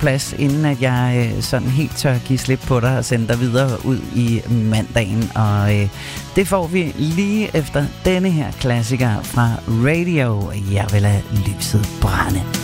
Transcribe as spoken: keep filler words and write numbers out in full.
plads, inden at jeg øh, sådan helt tør give slip på dig og sende dig videre ud i mandagen. Og øh, det får vi lige efter denne her klassiker fra Radio. Jeg vil lade lyset brænde.